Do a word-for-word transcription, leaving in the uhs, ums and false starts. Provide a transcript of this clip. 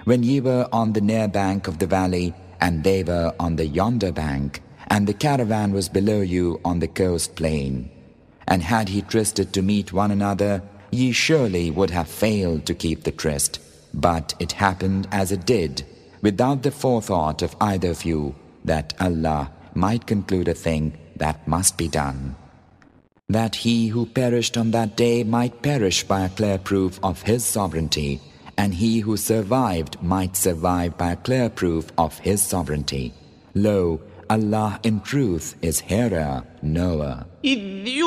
when ye were on the near bank of the valley, and they were on the yonder bank, and the caravan was below you on the coast plain. And had he trysted to meet one another, ye surely would have failed to keep the tryst. But it happened as it did, without the forethought of either of you, that Allah might conclude a thing that must be done. That he who perished on that day might perish by a clear proof of his sovereignty, and he who survived might survive by a clear proof of his sovereignty. Lo, Allah in truth is hearer, knower.